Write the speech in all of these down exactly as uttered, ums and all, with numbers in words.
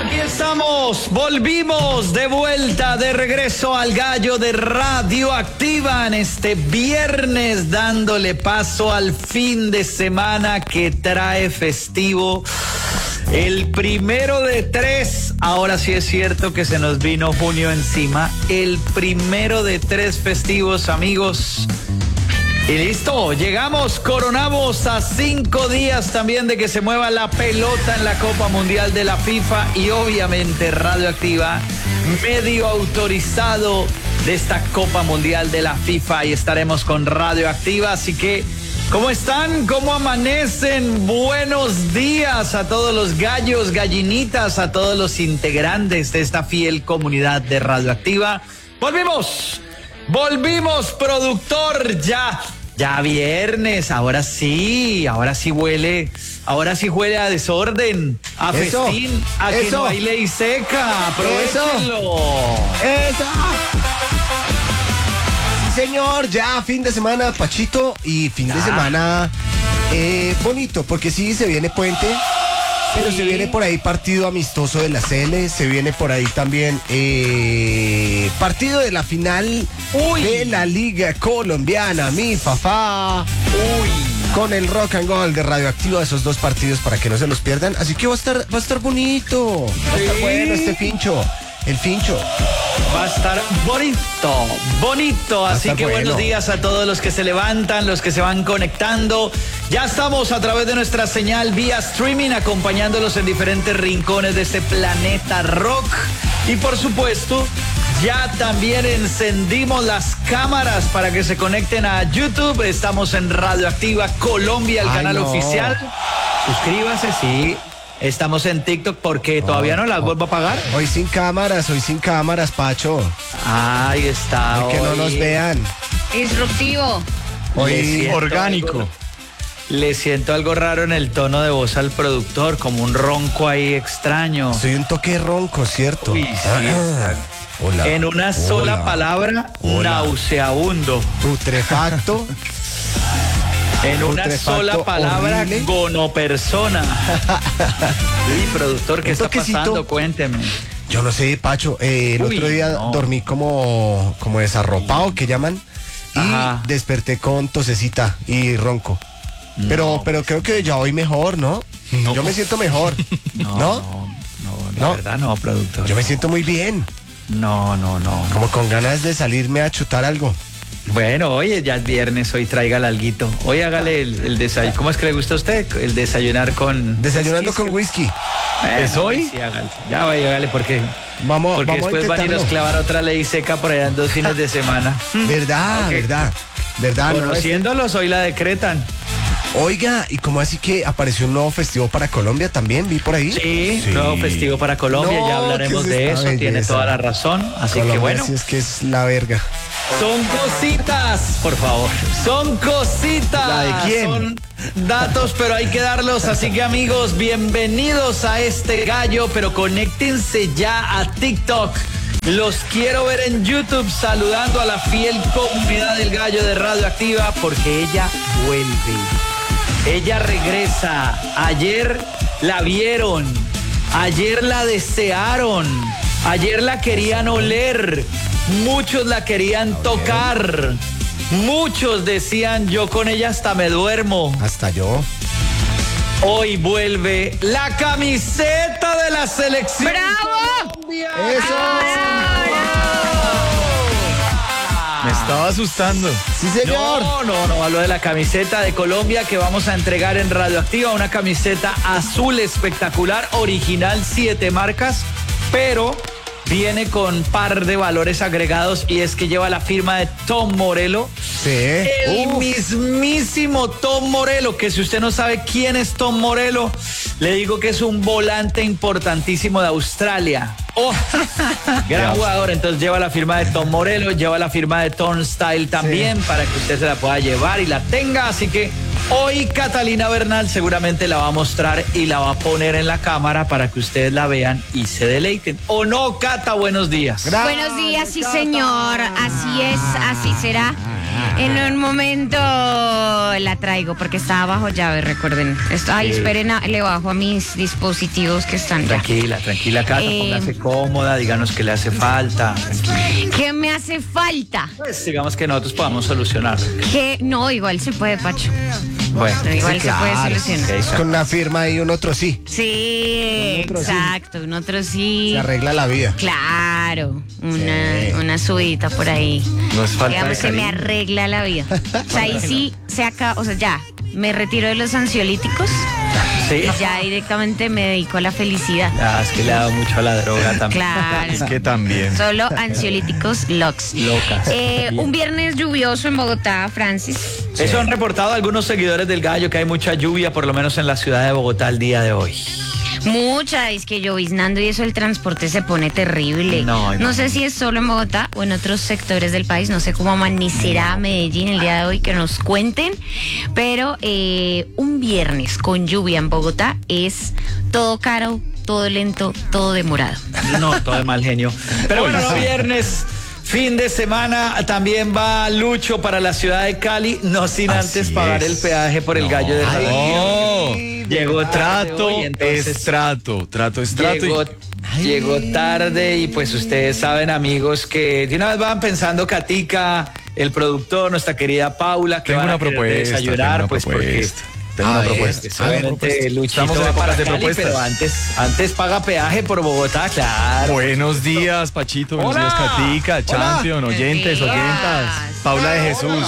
Aquí estamos, volvimos de vuelta, de regreso al Gallo de Radioactiva en este viernes, dándole paso al fin de semana que trae festivo. El primero de tres, ahora sí es cierto que se nos vino junio encima, el primero de tres festivos, amigos. Y listo, llegamos, coronamos a cinco días también de que se mueva la pelota en la Copa Mundial de la FIFA y obviamente Radioactiva, medio autorizado de esta Copa Mundial de la FIFA, y estaremos con Radioactiva, así que ¿cómo están? ¿Cómo amanecen? Buenos días a todos los gallos, gallinitas, a todos los integrantes de esta fiel comunidad de Radioactiva. Volvimos. Volvimos, productor, ya, ya viernes, ahora sí, ahora sí huele, ahora sí huele a desorden, a eso, festín, a eso, que no hay ley seca, aprovechenlo. Eso. Sí, señor, ya fin de semana, Pachito, y fin ya. de semana eh, bonito, porque sí, se viene puente. Pero sí. Se viene por ahí partido amistoso de la C L, se viene por ahí también eh, partido de la final Uy. de la Liga Colombiana, mi papá. Uy. Con el Rock and Roll de Radioactiva, esos dos partidos para que no se los pierdan. Así que va a estar, va a estar bonito. Va a estar sí. bueno este fincho. El fincho. Va a estar bonito, bonito. Así que bueno. Buenos días a todos los que se levantan, los que se van conectando. Ya estamos a través de nuestra señal vía streaming, acompañándolos en diferentes rincones de este planeta rock. Y por supuesto, ya también encendimos las cámaras para que se conecten a YouTube. Estamos en Radioactiva Colombia, el Ay, canal no. oficial. Suscríbanse, sí. Estamos en TikTok porque todavía no las vuelvo a pagar. Hoy sin cámaras, hoy sin cámaras, Pacho. Ahí está. Hoy que no nos vean. Disruptivo. Hoy orgánico. Algo, le siento algo raro en el tono de voz al productor, como un ronco ahí extraño. Soy un toque ronco, ¿cierto? Uy, sí. Ah, hola. En una hola. sola palabra, hola. nauseabundo. Putrefacto. En una sola palabra, horrible. Gonopersona. Sí, productor, ¿qué está pasando? Cuénteme. Yo no sé, Pacho. Eh, el Uy, otro día no. dormí como, como desarropado, que llaman, y Ajá. desperté con tosecita y ronco. No, pero, pero creo que ya voy mejor, ¿no? no. Yo me siento mejor. No, ¿No? No, no, la no. verdad no, productor. Yo me siento muy bien. No, no, no. Como con ganas de salirme a chutar algo. Bueno, oye, ya es viernes, hoy tráigale alguito. Hoy hágale el, el desayuno. ¿Cómo es que le gusta a usted? El desayunar con... Desayunando whisky. con whisky. Bueno, ¿es hoy? Sí, hágale. Ya vaya, hágale, porque... Vamos, porque vamos después van a ir a clavar otra ley seca por allá en dos fines de semana. Verdad, okay. verdad. Verdad. Conociéndolos, hoy la decretan. Oiga, ¿y cómo así que apareció un nuevo festivo para Colombia también? ¿Vi por ahí? Sí, sí. nuevo festivo para Colombia, no, ya hablaremos de eso, belleza. Tiene toda la razón, así Colombia, que bueno. Sí, es que es la verga. Son cositas, por favor, son cositas. ¿La de quién? Son datos, pero hay que darlos, así que amigos, bienvenidos a este gallo, pero conéctense ya a TikTok. Los quiero ver en YouTube saludando a la fiel comunidad del Gallo de Radioactiva porque ella vuelve. Ella regresa. Ayer la vieron. Ayer la desearon. Ayer la querían oler. Muchos la querían tocar. Muchos decían, yo con ella hasta me duermo. Hasta yo. Hoy vuelve la camiseta de la selección. ¡Bravo! Colombia. ¡Eso! Me estaba asustando. Sí, señor. No, no, no, hablo de la camiseta de Colombia que vamos a entregar en Radioactiva, una camiseta azul espectacular, original, siete marcas, pero viene con par de valores agregados y es que lleva la firma de Tom Morello. Sí. El Uf. mismísimo Tom Morello, que si usted no sabe quién es Tom Morello, le digo que es un volante importantísimo de Australia. Oh, gran jugador. Entonces lleva la firma de Tom Morello, lleva la firma de Tom Style también, sí, para que usted se la pueda llevar y la tenga. Así que hoy Catalina Bernal seguramente la va a mostrar y la va a poner en la cámara para que ustedes la vean y se deleiten. ¿O no, Cata? Buenos días. Gracias, buenos días, sí, señor. Así es, así será. En un momento la traigo porque estaba bajo llave, recuerden. Esto, ay, Sí. esperen, a- le bajo a mis dispositivos que están ya. Tranquila, tranquila, Cata, Eh, póngase cómoda, díganos qué le hace falta. ¿Qué me hace falta? Pues digamos que nosotros podamos solucionar. Que no, igual se puede, Pacho. Bueno, Igual se puede Claro, solucionar. ok. es con una firma y un otro sí. Sí, Un otro sí. exacto. Un otro sí. Se arregla la vida. Claro, una, Sí. una subidita por ahí. No es falta de Digamos que me cariño. arregla la vida. O sea, ahí sí se acaba, o sea, ya, me retiro de los ansiolíticos Sí. y ya directamente me dedico a la felicidad. Ah, es que le ha dado mucho a la droga también. Claro. Es que también. Solo ansiolíticos Lux. Locas. Eh, un viernes lluvioso en Bogotá, Francis. Eso han reportado algunos seguidores del Gallo, que hay mucha lluvia, por lo menos en la ciudad de Bogotá el día de hoy. Mucha, es que lloviznando y eso el transporte se pone terrible. No, no. sé si es solo en Bogotá o en otros sectores del país, no sé cómo amanecerá Medellín el día de hoy, que nos cuenten, pero eh, un viernes con lluvia en Bogotá es todo caro, todo lento, todo demorado. No, todo de mal genio. Pero bueno, Uy, no sí. viernes, fin de semana, también va Lucho para la ciudad de Cali, no sin Así antes pagar es. el peaje por el Gallo de Radio. No. Llegó tarde Trato hoy, entonces es trato. Trato es trato. llegó, y- llegó tarde y pues ustedes saben, amigos, que de una vez van pensando Katica, el productor, nuestra querida Paula, que Tengo van a una querer propuesta. desayunar, tengo una pues propuesta. porque Tengo una A ver, propuesta. pues, a ver, obviamente propuesta. Luchito Estamos en va épocas para de Cali, propuestas. pero antes, antes paga peaje por Bogotá, claro. Buenos días, Pachito. Buenos Hola. días, Katica, Champion, oyentes, días. oyentas. Paula de Jesús.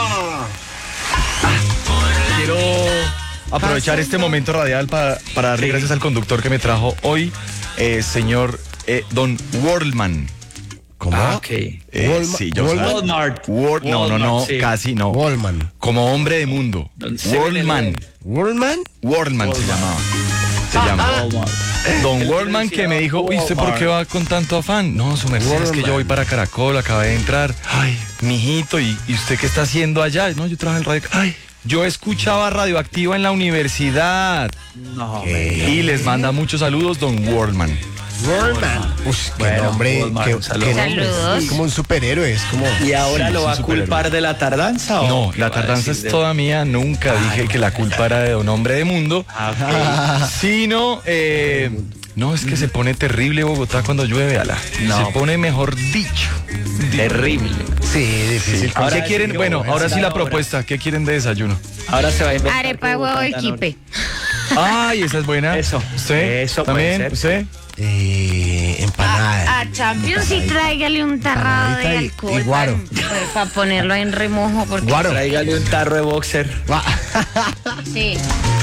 Quiero aprovechar este momento radial para, para darle Sí. gracias al conductor que me trajo hoy, eh, señor eh, Don Worldman. ¿Cómo? Ah, ok. Eh, Walma- sí, yo Walmart. sé. Walmart. Wor- no, no, no, Walmart, sí. casi no. Wallman. Como hombre de mundo. Don Seven Worldman. Eleven. ¿Wallman? Worldman se llamaba. Se llama. Walmart. Don Él Worldman que me dijo, uy, ¿usted por qué va con tanto afán? No, su merced, es que Worldman. yo voy para Caracol, acabé de entrar. Ay, mijito, ¿y, ¿y usted qué está haciendo allá? No, yo trabajo en radio. Ay, yo escuchaba Radioactiva en la universidad. No, Y les manda muchos saludos, Don Worldman. Wallman. Uy, qué Bueno, nombre. Wallman, qué, un saludo. qué nombre. Saludos. Es como un superhéroe, es como... ¿Y ahora Sí, lo sí, va a superhéroe. culpar de la tardanza? o No, qué la va a tardanza decir es de- toda mía, nunca dije que la culpa era de Don Hombre de Mundo, Ah, ok. sino, eh, no, es que se pone terrible Bogotá cuando llueve, ala. No. Se pone, mejor dicho, Terrible. Sí, difícil. Ahora ¿Qué sí quieren? que Bueno, voy a ahora hacer sí la ahora. propuesta. ¿Qué quieren de desayuno? Ahora se va a inventar. Arepa de que huevo y Bogotá no- quipe. Ay, esa es buena. Eso. ¿Usted? Eso puede ¿También? ser. ¿Usted? Eh, empanada. A Champions sí tráigale un tarrado de Empanadita y- alcohol y guaro. para ponerlo en remojo porque Guaro. Tráigale un tarro de boxer. Gua- sí.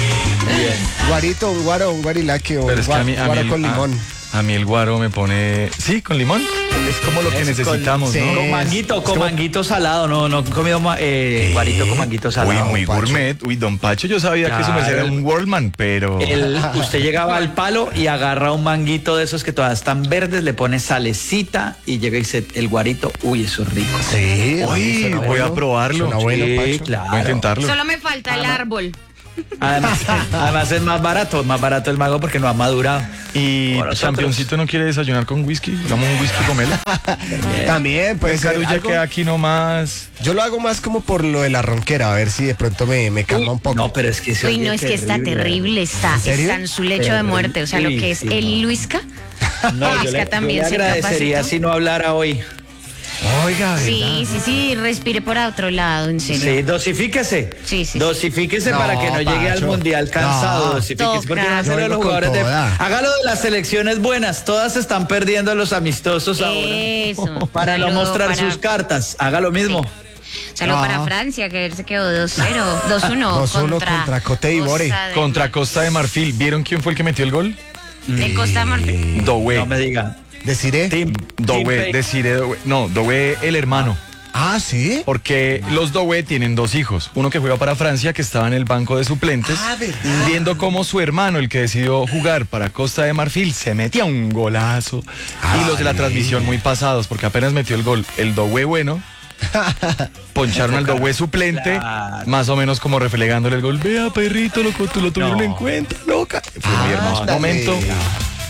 Guarito, un guaro, un guarilaque o Pero es que a mí, a mí guaro el, con a- limón. A, mí el guaro me pone... Sí, con limón. Es como lo que Eso, necesitamos, con- ¿no? sí. Con Es- manguito, es con como- manguito salado. No, no he comido ma- eh, guarito con manguito Uy, salado. muy Pacho. gourmet. Uy, Don Pacho, yo sabía que su merced era Claro. un Worldman, pero... El- usted llegaba al palo y agarra un manguito de esos que todavía están verdes, le pone salecita y llega y dice, el guarito, uy, eso es rico. Sí, Uy, suena voy bueno. a probarlo. Suena bueno, Sí, Pacho. claro. Voy a intentarlo. Solo me falta el árbol. Además, además es más barato, más barato el mago porque no ha madurado. Y Por nosotros. Championcito no quiere desayunar con whisky. Damos un whisky con mela. También puede ser Carulla algo. que aquí nomás. Yo lo hago más como por lo de la ronquera, a ver si de pronto me, me calma un poco. No, pero es que se Uy, oye no, es que está terrible, está, ¿En serio? está en su lecho de muerte. O sea, lo que es Sí, el no. Luisca. No, yo Luisca le, también yo le se agradecería capacitó. si no hablara hoy. Oiga, ¿verdad? Sí, sí, sí, respire por otro lado, en serio. Sí, dosifíquese. Sí, sí, sí. Dosifíquese No, para que no llegue al Pacho. mundial cansado. No. Dosifíquese porque no Toca. hace Yo lo de vengo los con jugadores de. toda. Hágalo de las selecciones buenas. Todas se están perdiendo los amistosos ahora. Eso. Para no Saludo mostrar para- sus cartas. Haga lo mismo. Saludo No. para Francia, que se quedó dos cero, dos uno dos uno contra, contra Cote d'Ivoire. Costa de Contra Mar- Costa de Marfil. ¿Vieron quién fue el que metió el gol? de Costa de Marfil. Dowe. No me diga. Deciré. Tim. Dowe, Tim deciré Dowe. No, Dowe el hermano. Ah, sí. Porque los Dowe tienen dos hijos. Uno que juega para Francia, que estaba en el banco de suplentes. Ah, ¿verdad? Viendo cómo su hermano, el que decidió jugar para Costa de Marfil, se metía un golazo. Y los de la Ay. transmisión muy pasados, porque apenas metió el gol el Dowe bueno. Poncharon al Dowe suplente, Claro. más o menos como reflegándole el gol. Vea, perrito, loco, tú lo tuvieron No. en cuenta, loca. Fue muy hermoso Ándale. momento.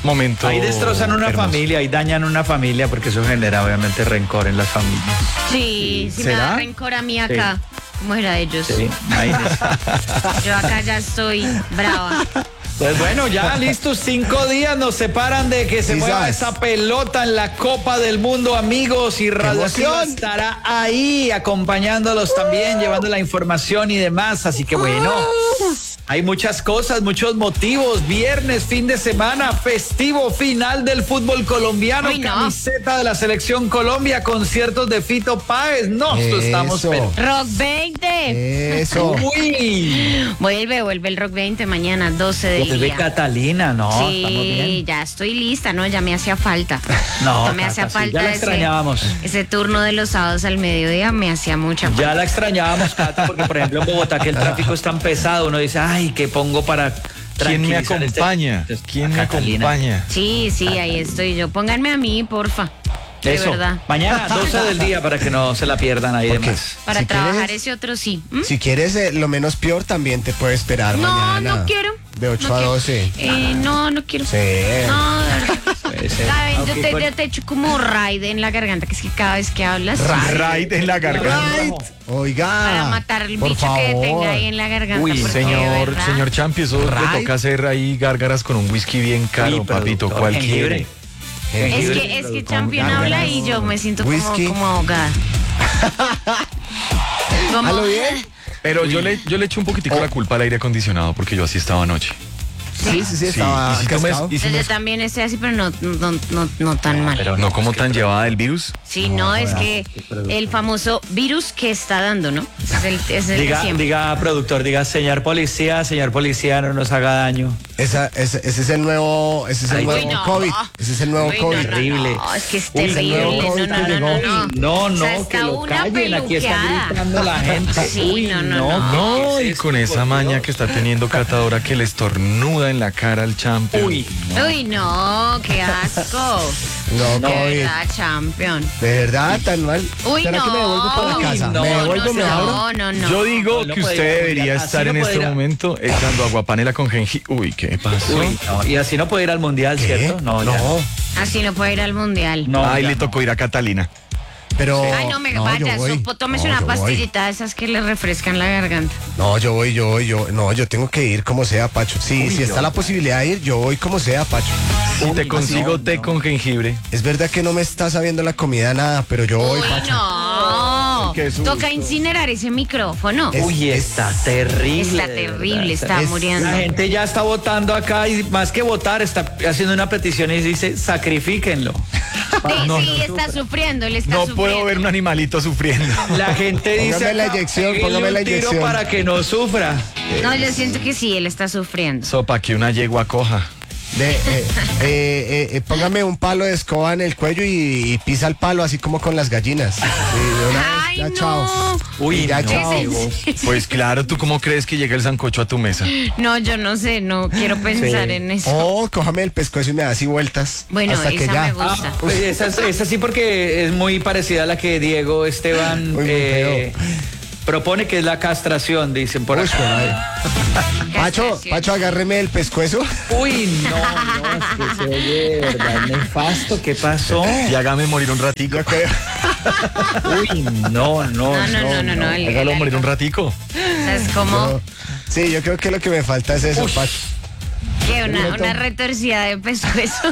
momento. Ahí destrozan una hermoso. familia, ahí dañan una familia porque eso genera obviamente rencor en las familias. Sí, sí me ¿Será? da rencor a mí acá. ¿Cómo era ellos? Sí, imagínese. Yo acá ya estoy brava. Pues bueno, ya listos, cinco días nos separan de que se Sí, mueva sabes. esa pelota en la Copa del Mundo, amigos, y Radio Activa emoción! estará ahí acompañándolos también, llevando la información y demás, así que bueno, hay muchas cosas, muchos motivos, viernes, fin de semana, festivo final del fútbol colombiano, Ay, no. camiseta de la Selección Colombia, conciertos de Fito Páez, no, Eso. estamos pero... Rock veinte. Eso. Uy, Vuelve, vuelve el Rock veinte mañana, doce del vuelve día. Catalina, no, estamos Sí, bien. ya estoy lista, ¿no? Ya me hacía falta. No, Ya me Cata, hacía sí, falta ya la ese, extrañábamos. ese turno de los sábados al mediodía, me hacía mucha falta. Ya la extrañábamos, Cata, porque por ejemplo en Bogotá que el tráfico es tan pesado, uno dice, ay, ¿qué pongo para ¿Quién me tranquilizar este-" acompaña? Entonces, ¿Quién a me Catalina. acompaña? Sí, sí, ahí estoy yo. Pónganme a mí, porfa. De Eso, verdad. mañana doce del día para que no se la pierdan ahí Porque demás. Para si trabajar quieres- ese otro sí. ¿Mm? Si quieres eh, lo menos peor, también te puede esperar No, mañana. no quiero. De ocho No a quiero. doce. Eh, no, no quiero. Sí. No, de verdad. Puede ser. ¿Saben? Yo Aunque te, con- yo te echo como raide en la garganta, que es que cada vez que hablas. Raid en la garganta. Right. Oiga. Para matar el por bicho que favor. tenga ahí en la garganta. Uy, porque de señor, verdad- señor Champi, eso le Right. toca hacer ahí gárgaras con un whisky bien caro, Uy, papito. productor, ¿Cuál jengibre. quiere? Eh, Es Jengibre, que, es que productor. Champion gárgaras. habla y yo me siento como, Whisky. como ahogada. Como- ¿Halo bien? Pero yo le, yo le echo un poquitico Oh. la culpa al aire acondicionado porque yo así estaba anoche. Sí, sí, sí, Sí, estaba y si tú me- cascado. y si Yo me- también estoy así, pero no, no, no, no tan mal. pero no como tan llevada del virus. Sí, no, es que el famoso virus que está dando, ¿no? Ese es el, ese es el de Diga, siempre. diga, productor, diga, señor policía, señor policía, no nos haga daño. Esa, ese, ese es el nuevo, ese es el Ay, nuevo Uy, no. COVID. Ese es el nuevo Uy, no, COVID. no, no, Terrible. es que es Uy, el terrible. nuevo No, COVID no, que no, llegó. no, no. No, O no, sea, que está lo una callen, aquí está peluqueada. gritando la gente. Sí, Uy, no, no, no. No, ¿qué y es con esto, esa por maña Dios? que está teniendo Catadora que le estornuda en la cara al Champion. Uy, Uy, no, qué asco. No, De COVID. verdad, champion. De verdad, tan mal. Uy, ¿Será no. que me devuelvo para Uy, casa? no, ¿Me no, devuelvo, me abro? No, no, no. Yo digo No que puede ir usted al debería mundial, estar así en no este puede ir a- momento echando aguapanela con jengibre. Uy, ¿qué pasó? uy, no, y así no puede ir al mundial, ¿Qué? ¿cierto? No, ya. Así no puede ir al mundial. No, Ay, ya le no. tocó ir a Catalina. Pero. Ay, no me yo vaya, voy. so- tómese No, una yo voy. pastillita de esas que le refrescan la garganta. No, yo voy, yo voy, yo. No, yo tengo que ir como sea, Pacho. Sí, si está la posibilidad de ir, yo voy como sea, Pacho. Si te consigo no, té no. con jengibre. Es verdad que no me está sabiendo la comida nada, pero yo voy, Uy, Pacho. no. Qué susto. Toca incinerar ese micrófono. Es- Uy, está terrible. Está de terrible, verdad. está Es- muriendo. La gente ya está votando acá y más que votar, está haciendo una petición y dice, sacrifíquenlo. Sí, No, sí, está sufriendo, él está No sufriendo. puedo ver un animalito sufriendo. La gente dice, Póngame la acá, inyección, "Pégale póngame la un tiro inyección". para que no sufra. No, yo siento que sí, él está sufriendo. Sopa que una yegua coja. De, eh, eh, eh, eh, póngame un palo de escoba en el cuello y, y pisa el palo así como con las gallinas. Sí, de una vez, Ay, ya, no. chao. Uy, ya, no. chao. Pues claro, ¿tú cómo crees que llega el sancocho a tu mesa? No, yo no sé, no quiero pensar Sí. en eso. Oh, cójame el pescuezo y me da así vueltas. Bueno, hasta que esa ya. me gusta. Ah, pues esa, es- esa sí porque es muy parecida a la que Diego Esteban Uy, muy eh, propone, que es la castración, dicen por Uy, acá. madre. Pacho, Castración. Pacho, agárreme el pescuezo. Uy, no, no, es que se oye de verdad nefasto. ¿Qué pasó? Y hágame morir un ratico. Uy, no, no, No, no, no, no, no. el- Hágalo el- morir un ratico. O sea, es como No. Sí, yo creo que lo que me falta es eso, Pacho. que una, una retorcida de pescuezo.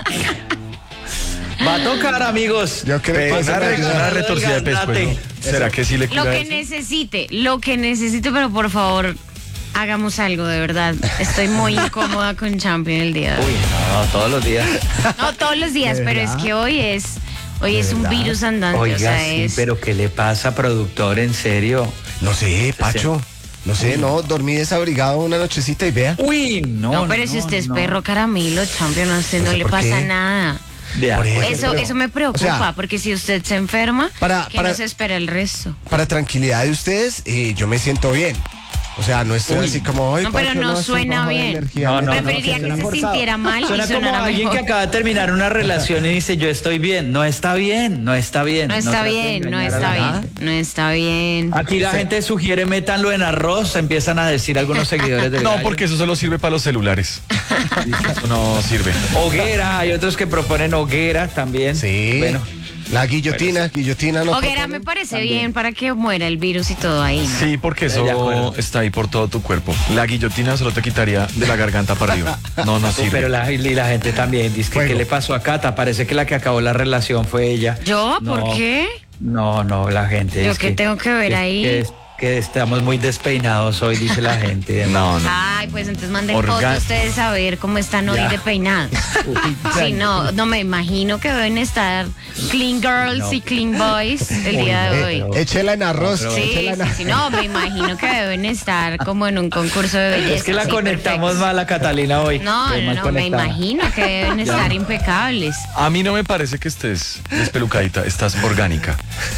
Va a tocar, amigos. Yo creo Pero que eso una, me re- ayuda. una retorcida de pescuezo. ¿Será que sí le Lo cura que eso? necesite, lo que necesite, pero por favor, hagamos algo, de verdad. Estoy muy incómoda con Champion el día de hoy. Uy, no, todos los días. No todos los días, ¿De pero es verdad? que hoy es, hoy es un verdad? virus andante, Oiga, o sea, sí, es. pero ¿qué le pasa, productor? En serio. No sé, Pacho. No sé, no, dormí desabrigado una nochecita y vea. Uy, no. No, pero si usted es no. perro caramelo, Champion, a usted No no, sé le por pasa qué. nada. De Por acuerdo. Eso, pero- eso me preocupa, o sea, porque si usted se enferma, para- ¿qué para- nos espera el resto? Para tranquilidad de ustedes, eh, yo me siento bien. O sea, no estoy Uy. así como hoy. No, pero no suena bien. No, no, Preferiría no, que se forzado. sintiera mal y Suena como sonara alguien mejor. que acaba de terminar una relación y dice yo estoy bien. No está bien, no está bien. No está trate de bien, no engañar a está la- bien, no está bien. Aquí la gente sugiere métanlo en arroz, empiezan a decir algunos seguidores del No, gallo. porque eso solo sirve para los celulares. Eso no sirve. Hoguera, hay otros que proponen hoguera también. Sí. Bueno, La guillotina, guillotina no. Hoguera me parece bien para que muera el virus y todo ahí, ¿no? Sí, porque De acuerdo. eso está ahí por todo tu cuerpo. La guillotina solo te quitaría de la garganta para arriba. No, no sirve. pero la, y la gente también dice que Fuego. ¿qué le pasó a Cata? Parece que la que acabó la relación fue ella. ¿Yo? ¿Por No, qué? No, no, la gente. ¿Yo es qué tengo que ver que- ahí? Que, que estamos muy despeinados hoy, dice la gente. No, no. Ay, pues entonces manden Orga- fotos ustedes a ver cómo están hoy Ya. de peinados. Sí, no, no me imagino que deben estar clean girls No. y clean boys el día de hoy. pero- Échela en arroz. No, pero- Sí, échela en sí, arroz. sí, no, me imagino que deben estar como en un concurso de belleza. Es que la sí, conectamos perfectos. mal a Catalina hoy. No, Fue no, mal no, me conectada. imagino que deben estar impecables. A mí no me parece que estés despelucadita, estás orgánica.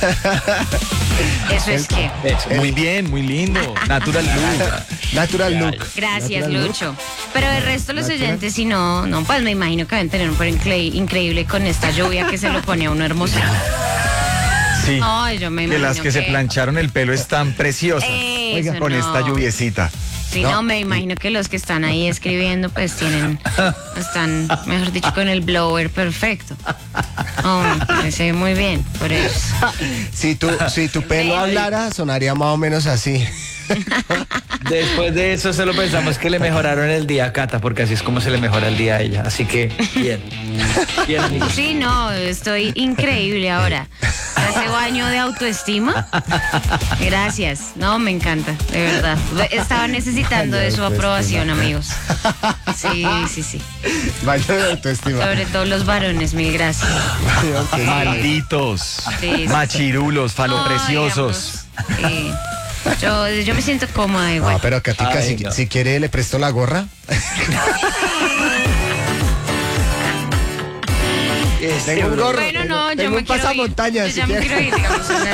Eso es que. Eso. Muy bien, muy lindo. Natural look. Natural look. Gracias, Natural look. Lucho. Pero el resto de los oyentes, si no, no, pues me imagino que deben tener un pelo incre- increíble con esta lluvia que se lo pone a uno hermoso. Sí. Ay, yo me De imagino las que se plancharon el pelo están preciosas. Eso con no. esta lluviecita. Sí, no. me imagino que los que están ahí escribiendo, pues tienen, están, mejor dicho, con el blower perfecto. Oh, me parece muy bien, por eso. Si tu, si tu pelo hablara, sonaría más o menos así. Después de eso solo pensamos que le mejoraron el día a Cata, porque así es como se le mejora el día a ella. Así que, bien. Bien, amigos. Sí, no, estoy increíble ahora. Hace baño de autoestima. Gracias. No, me encanta, de verdad. Estaba necesitando de su aprobación, amigos. Sí, sí, sí. Baño de autoestima. Sobre todo los varones, mil gracias. Ok. Malditos. Sí, sí. Machirulos, Ay, falopreciosos. amigos. Sí. Yo, yo me siento cómoda igual. No, pero Katica, Ay, si, no. si quiere, le presto la gorra. Tengo un gorro. Bueno, no, yo tengo me un quiero ir. pasamontañas. Yo si ya me quiere. quiero ir, digamos,